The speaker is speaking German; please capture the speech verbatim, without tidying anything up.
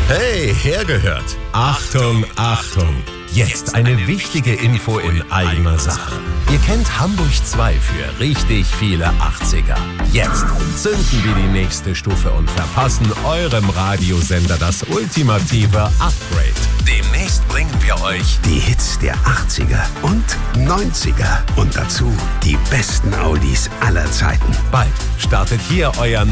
Hey, hergehört. Achtung, Achtung. Jetzt eine wichtige Info in eigener Sache. Ihr kennt Hamburg zwei für richtig viele achtziger. Jetzt zünden wir die nächste Stufe und verpassen eurem Radiosender das ultimative Upgrade. Demnächst bringen wir euch die Hits der achtziger und neunziger und dazu die besten Oldies aller Zeiten. Bald startet hier euer